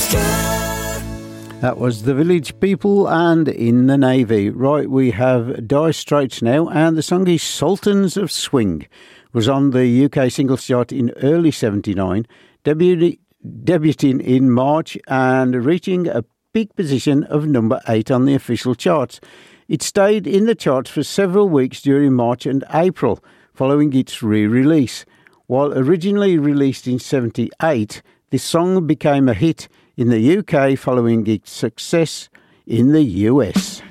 That was the Village People and In the Navy. Right, we have Dire Straits now, and the song is Sultans of Swing. Was on the UK singles chart in early 79, debuting in March and reaching a peak position of number 8 on the official charts. It stayed in the charts for several weeks during March and April, following its re-release. While originally released in 78, this song became a hit in the UK following its success in the US.